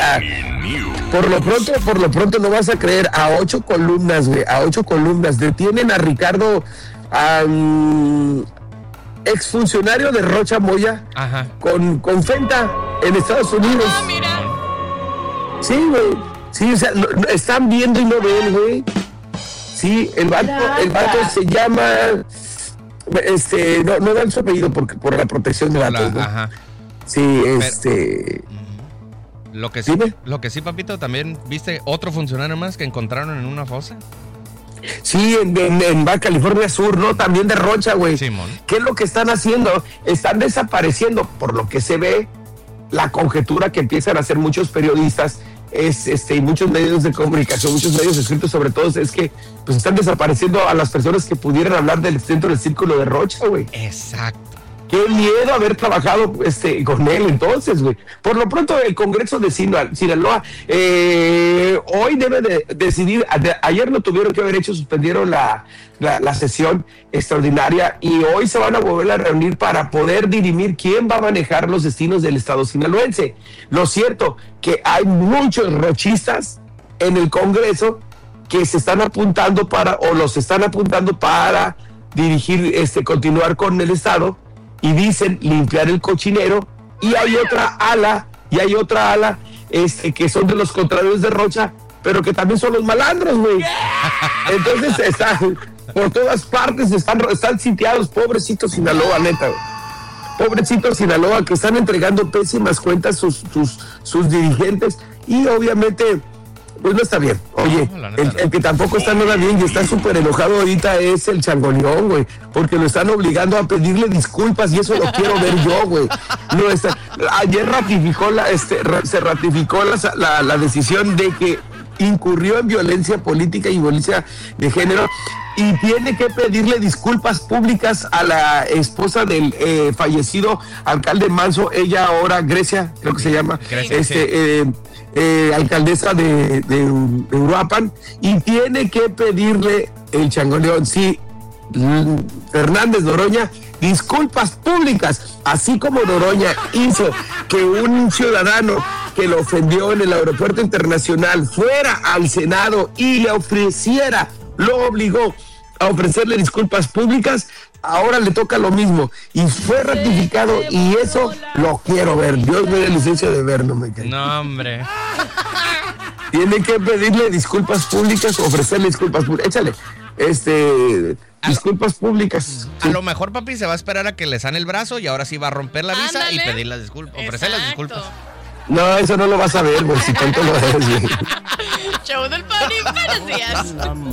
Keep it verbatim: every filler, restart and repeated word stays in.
sea, por lo pronto, por lo pronto no vas a creer, a ocho columnas, güey, a ocho columnas, detienen a Ricardo, um, exfuncionario de Rocha Moya, Ajá. con, con Fenta en Estados Unidos. Ah, mira. Sí, güey, sí, o sea, no, no, están viendo y no ven, güey. Sí, el vato, el vato se llama, este, no, no dan su apellido por, por la protección de datos, ¿no? Ajá. Sí, este... Lo que sí, ¿Dime? lo que sí, papito, también viste otro funcionario más que encontraron en una fosa. Sí, en, en, en Baja California Sur, ¿no? También de Rocha, güey. Simón. ¿Qué es lo que están haciendo? Están desapareciendo, por lo que se ve, la conjetura que empiezan a hacer muchos periodistas, es este, y muchos medios de comunicación, muchos medios escritos sobre todo, es que pues están desapareciendo a las personas que pudieran hablar del centro del círculo de Rocha, güey. Exacto. Qué miedo haber trabajado este, con él entonces, güey. Por lo pronto, el Congreso de Sinaloa eh, hoy debe de decidir. De, ayer lo tuvieron que haber hecho, suspendieron la, la, la sesión extraordinaria y hoy se van a volver a reunir para poder dirimir quién va a manejar los destinos del estado sinaloense. Lo cierto que hay muchos rochistas en el Congreso que se están apuntando para, o los están apuntando para dirigir, este, continuar con el estado. Y dicen limpiar el cochinero, y hay otra ala, y hay otra ala, este, que son de los contrarios de Rocha, pero que también son los malandros, güey. Entonces están, por todas partes están, están sitiados, pobrecitos Sinaloa, neta, güey. Pobrecitos Sinaloa, que están entregando pésimas cuentas sus, sus, sus dirigentes, y obviamente, pues no está bien. Oye, no, neta, el, el que tampoco está nada bien y está súper enojado ahorita es el Changoleón, güey, porque lo están obligando a pedirle disculpas y eso lo quiero ver yo, güey. No está, ayer ratificó la, este, se ratificó la, la, la decisión de que incurrió en violencia política y violencia de género y tiene que pedirle disculpas públicas a la esposa del eh, fallecido alcalde Manso, ella ahora Grecia, creo que se llama, Grecia, este, sí. eh, eh, alcaldesa de, de, de Uruapan, y tiene que pedirle el Changoleón, sí, Fernández Noroña, disculpas públicas, así como Noroña hizo que un ciudadano que lo ofendió en el aeropuerto internacional fuera al Senado y le ofreciera, lo obligó a ofrecerle disculpas públicas, ahora le toca lo mismo y fue ratificado y eso lo quiero ver. Dios me dé licencia de ver, no me cae. No, hombre. Tiene que pedirle disculpas públicas, ofrecerle disculpas públicas. Échale, este, disculpas públicas. A lo mejor, papi, se va a esperar a que le sane el brazo y ahora sí va a romper la visa. Ándale. Y pedir las disculpas, ofrecer las disculpas. No, eso no lo vas a ver, güey, si tanto lo eres, güey. Show del Pony, buenos días.